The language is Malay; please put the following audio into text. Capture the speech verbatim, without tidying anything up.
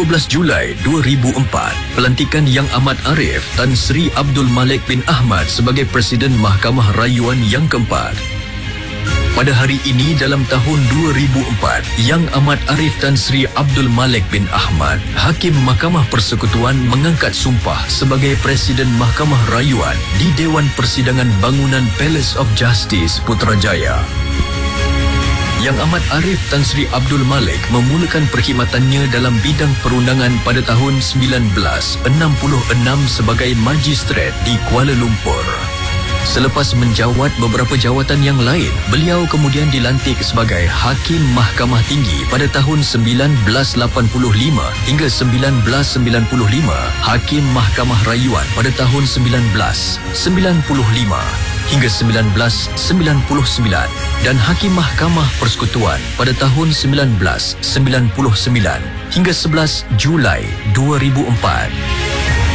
belas Julai dua ribu empat, pelantikan Yang Amat Arif Tan Sri Abdul Malik bin Ahmad sebagai Presiden Mahkamah Rayuan yang keempat. Pada hari ini dalam tahun dua ribu empat, Yang Amat Arif Tan Sri Abdul Malik bin Ahmad, Hakim Mahkamah Persekutuan, mengangkat sumpah sebagai Presiden Mahkamah Rayuan di Dewan Persidangan Bangunan Palace of Justice, Putrajaya. Yang Amat Arif Tan Sri Abdul Malik memulakan perkhidmatannya dalam bidang perundangan pada tahun sembilan belas enam puluh enam sebagai Magistrat di Kuala Lumpur. Selepas menjawat beberapa jawatan yang lain, beliau kemudian dilantik sebagai Hakim Mahkamah Tinggi pada tahun sembilan belas lapan puluh lima hingga sembilan belas sembilan puluh lima, Hakim Mahkamah Rayuan pada tahun sembilan belas sembilan puluh lima hingga sembilan belas sembilan puluh sembilan dan Hakim Mahkamah Persekutuan pada tahun sembilan belas sembilan puluh sembilan hingga sebelas Julai dua ribu empat.